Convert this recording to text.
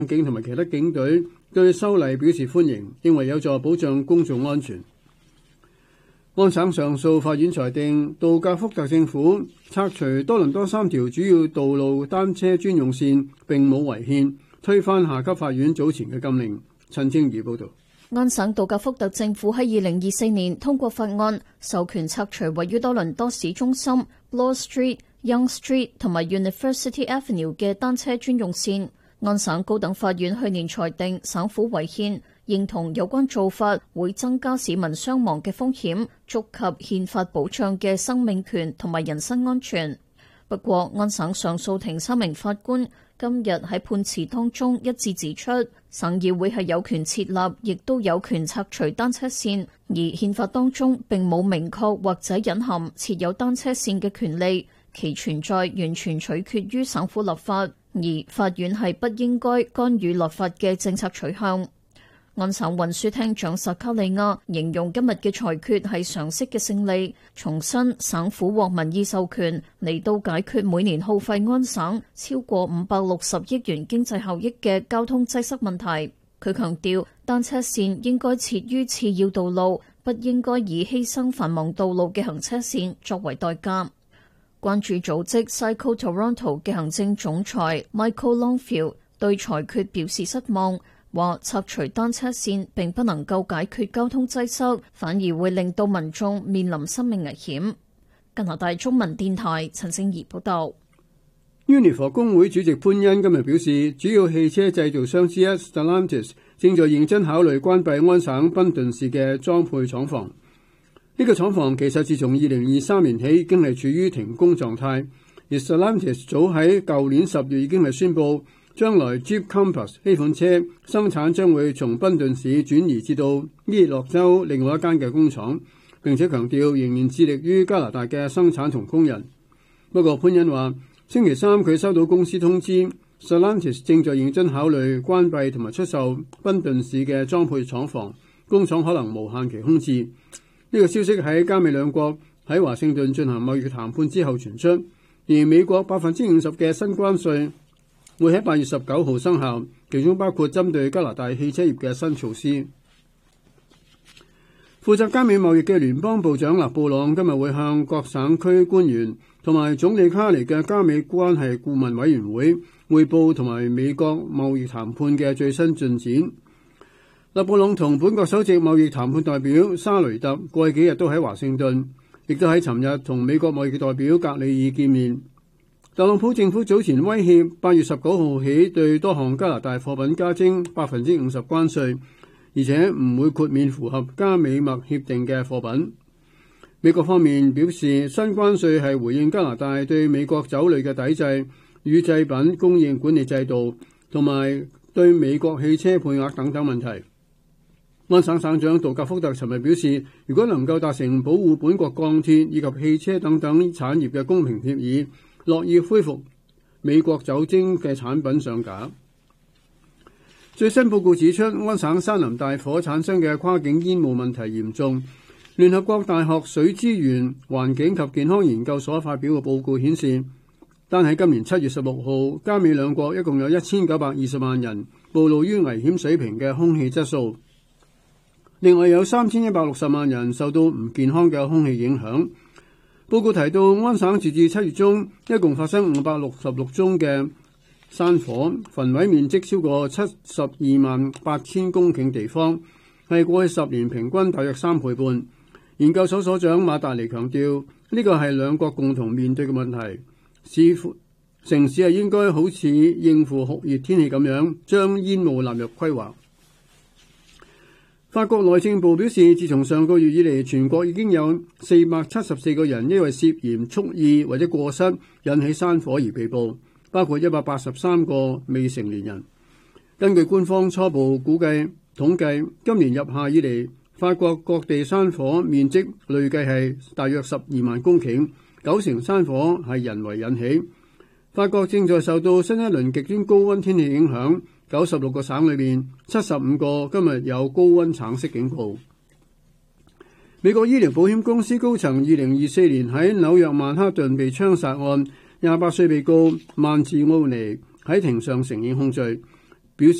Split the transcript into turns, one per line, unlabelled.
警同埋其他警隊對修例表示歡迎，認為有助保障公眾安全。安省上訴法院裁定，杜格福特政府拆除多倫多3條主要道路單車專用線並冇違憲，推翻下級法院早前嘅禁令。陳清儀報導。
安省杜格福特政府喺2024年通過法案，授權拆除位於多倫多市中心 Bloor Street、Yonge Street 同埋 University Avenue 嘅單車專用線。安省高等法院去年裁定省府違憲，認同有關做法會增加市民傷亡嘅風險，觸及憲法保障嘅生命權同埋人身安全。不過，安省上訴庭3名法官今日喺判詞當中一致指出，省議會係有權設立，亦都有權拆除單車線，而憲法當中並冇明確或者隱含設有單車線嘅權利，其存在完全取決於省府立法，而法院係不應該干預立法嘅政策取向。安省運輸廳長薩卡利亞形容今日嘅裁決係常識嘅勝利，重申省府獲民意授權嚟到解決每年耗費安省超過560億元經濟效益嘅交通擠塞問題。佢強調，單車線應該設於次要道路，不應該以犧牲繁忙道路嘅行車線作為代價。關注組織 Cycle Toronto 嘅行政總裁 Michael Longfield 對裁決表示失望，話拆除單車線並不能夠解決交通擠塞，反而會令到民眾面臨生命危險。加拿大中文電台陳正儀報道。
Unifor 工會主席潘恩今日表示，主要汽車製造商之一 Stellantis 正在認真考慮關閉安省賓頓市嘅裝配廠房。呢個廠房其實自從2023年起已經係處於停工狀態，而 Stellantis 早喺舊年10月已經係宣布，將來 Jeep Compass 呢款車生產將會從賓頓市轉移至到伊洛州另外一間嘅工廠，並且強調仍然致力於加拿大嘅生產同工人。不過潘恩話，星期三佢收到公司通知 ，Stellantis 正在認真考慮關閉同埋出售賓頓市嘅裝配廠房，工廠可能無限期空置。呢個消息喺加美兩國喺華盛頓進行貿易談判之後傳出，而美國50%嘅新關稅會喺8月19號生效，其中包括針對加拿大汽車業嘅新措施。負責加美貿易嘅聯邦部長勒布朗今日會向各省區官員同埋總理卡尼嘅加美關係顧問委員會匯報同埋美國貿易談判嘅最新進展。勒布朗同本國首席貿易談判代表沙雷特過去幾日都喺華盛頓，亦都喺尋日同美國貿易代表格里爾見面。特朗普政府早前威脅8月19號起對多項加拿大貨品加徵50%關稅，而且唔會豁免符合加美墨協定嘅貨品。美國方面表示，新關稅係回應加拿大對美國酒類嘅抵制與製品供應管理制度，同埋對美國汽車配額等等問題。安省省長杜格福特尋日表示，如果能夠達成保護本國鋼鐵以及汽車等等產業嘅公平協議，樂意恢復美國酒精嘅產品上架。最新報告指出，安省山林大火產生嘅跨境煙霧問題嚴重。聯合國大學水資源、環境及健康研究所發表嘅報告顯示，單喺今年7月16號，加美兩國一共有1920萬人暴露於危險水平嘅空氣質素。另外有3160萬人受到唔健康嘅空氣影響。報告提到，安省截至7月中一共發生566宗嘅山火，焚毀面積超過728000公頃地方，係過去10年平均大約3倍半。研究所所長馬達尼強調，呢個係兩國共同面對嘅問題，似乎城市係應該好似應付酷熱天氣咁樣，將煙霧納入規劃。法國內政部表示，自從上個月以嚟，全國已經有474個人因為涉嫌蓄意或者過失引起山火而被捕，包括183個未成年人。根據官方初步估計統計，今年入夏以嚟，法國各地山火面積累計係大約12萬公頃，90%山火係人為引起。法國正在受到新一輪極端高溫天氣影響。96個省裏面，75個今日有高溫橙色警告。美國醫療保險公司高層2024年喺紐約曼哈頓被槍殺案，28歲被告曼治奧尼喺庭上承認控罪，